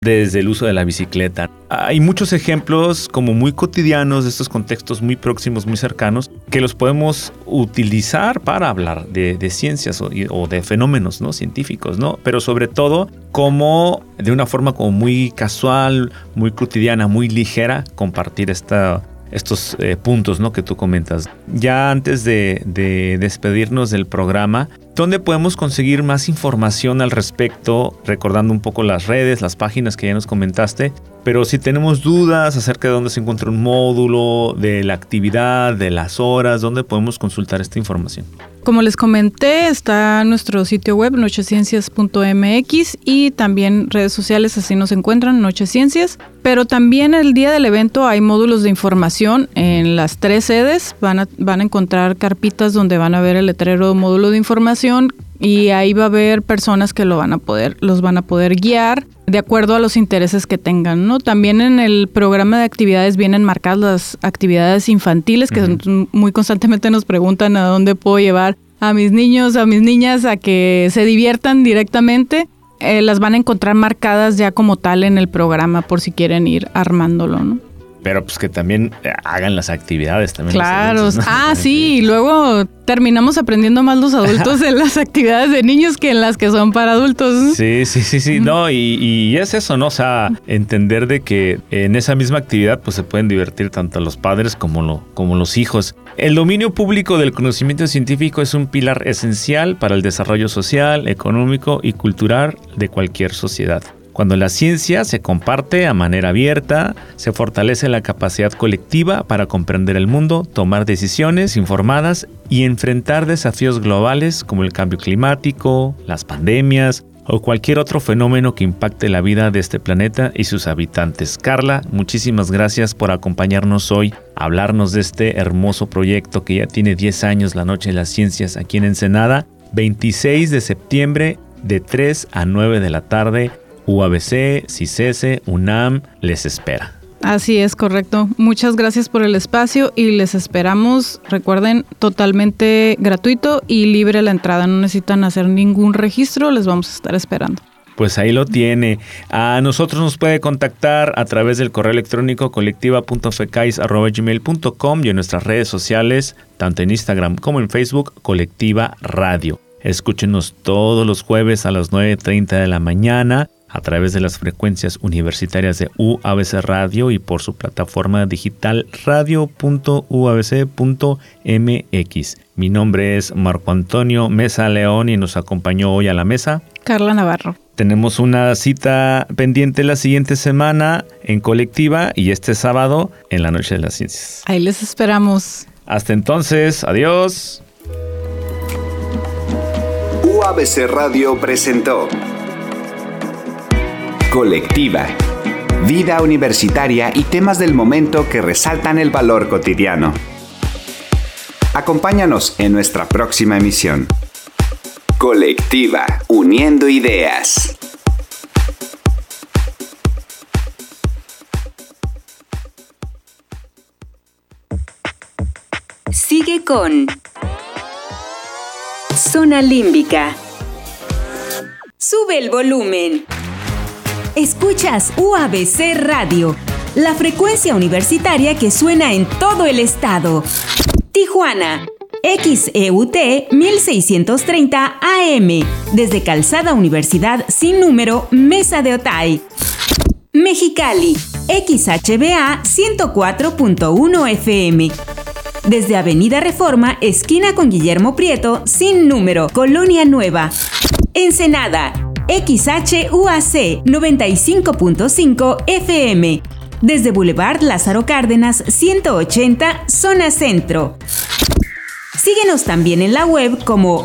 desde el uso de la bicicleta. Hay muchos ejemplos como muy cotidianos de estos contextos muy próximos, muy cercanos, que los podemos utilizar para hablar de ciencias o de fenómenos, ¿no?, científicos, ¿no? Pero sobre todo como de una forma como muy casual, muy cotidiana, muy ligera, compartir estos puntos, ¿no?, que tú comentas. Ya antes de despedirnos del programa, ¿dónde podemos conseguir más información al respecto? Recordando un poco las redes, las páginas que ya nos comentaste, pero si tenemos dudas acerca de dónde se encuentra un módulo, de la actividad, de las horas, ¿dónde podemos consultar esta información? Como les comenté, está nuestro sitio web nocheciencias.mx y también redes sociales, así nos encuentran, Nocheciencias. Pero también el día del evento hay módulos de información en las 3 sedes. Van a encontrar carpitas donde van a ver el letrero módulo de información y ahí va a haber personas que los van a poder guiar de acuerdo a los intereses que tengan, ¿no? También en el programa de actividades vienen marcadas las actividades infantiles que muy constantemente nos preguntan a dónde puedo llevar a mis niños, a mis niñas a que se diviertan directamente. Las van a encontrar marcadas ya como tal en el programa por si quieren ir armándolo, ¿no? Pero pues que también hagan las actividades también. Claro. Adultos, ¿no? Sí, y luego terminamos aprendiendo más los adultos en las actividades de niños que en las que son para adultos, ¿no? Sí. No, y es eso, ¿no? O sea, entender de que en esa misma actividad pues se pueden divertir tanto los padres como los hijos. El dominio público del conocimiento científico es un pilar esencial para el desarrollo social, económico y cultural de cualquier sociedad. Cuando la ciencia se comparte a manera abierta, se fortalece la capacidad colectiva para comprender el mundo, tomar decisiones informadas y enfrentar desafíos globales como el cambio climático, las pandemias o cualquier otro fenómeno que impacte la vida de este planeta y sus habitantes. Carla, muchísimas gracias por acompañarnos hoy a hablarnos de este hermoso proyecto que ya tiene 10 años, la Noche de las Ciencias, aquí en Ensenada, 26 de septiembre de 3 a 9 de la tarde. UABC, CICESE, UNAM, les espera. Así es, correcto. Muchas gracias por el espacio y les esperamos, recuerden, totalmente gratuito y libre la entrada. No necesitan hacer ningún registro, les vamos a estar esperando. Pues ahí lo tiene. A nosotros nos puede contactar a través del correo electrónico colectiva.fecais@gmail.com y en nuestras redes sociales, tanto en Instagram como en Facebook, Colectiva Radio. Escúchenos todos los jueves a las 9:30 de la mañana a través de las frecuencias universitarias de UABC Radio y por su plataforma digital radio.uabc.mx. Mi nombre es Marco Antonio Mesa León y nos acompañó hoy a la mesa Carla Navarro. Tenemos una cita pendiente la siguiente semana en Colectiva y este sábado en la Noche de las Ciencias. Ahí les esperamos. Hasta entonces, adiós. UABC Radio presentó Colectiva, vida universitaria y temas del momento que resaltan el valor cotidiano. Acompáñanos en nuestra próxima emisión. Colectiva, uniendo ideas. Sigue con Zona Límbica. Sube el volumen. Escuchas UABC Radio, la frecuencia universitaria que suena en todo el estado. Tijuana, XEUT 1630 AM, desde Calzada Universidad sin número, Mesa de Otay. Mexicali, XHBA 104.1 FM. Desde Avenida Reforma, esquina con Guillermo Prieto, sin número, Colonia Nueva. Ensenada, XHUAC 95.5 FM. Desde Boulevard Lázaro Cárdenas 180, Zona Centro. Síguenos también en la web como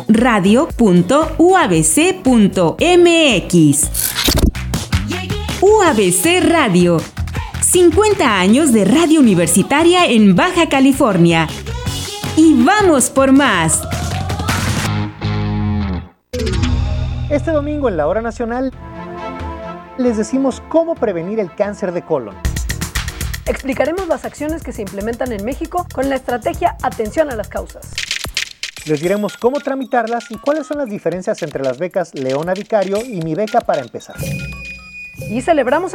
radio.uabc.mx. UABC Radio. 50 años de radio universitaria en Baja California. Y vamos por más. Este domingo en la Hora Nacional les decimos cómo prevenir el cáncer de colon. Explicaremos las acciones que se implementan en México con la estrategia Atención a las Causas. Les diremos cómo tramitarlas y cuáles son las diferencias entre las becas Leona Vicario y Mi Beca para Empezar. y celebramos